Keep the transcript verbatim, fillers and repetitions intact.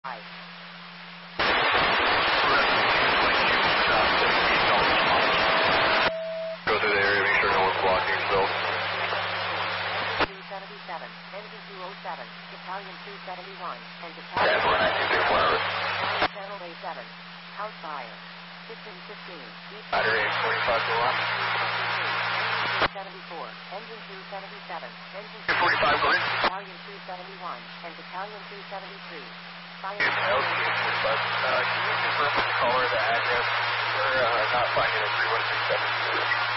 Five. Go through the area, make sure no one's blocking yourself. Engine two seventy-seven, engine two oh seven, battalion two seventy-one, and battalion Yeah, four nine two zero four hours. channel A seven. House fire. fifteen fifteen. East Battery forty-five to one. two seventy-four, engine two seventy-seven, engine two forty-five going. battalion two seventy-one, and battalion two seventy-three. Fire. L T forty-five. Uh, can you confirm with the caller the address? We're uh, not finding a three one two seven.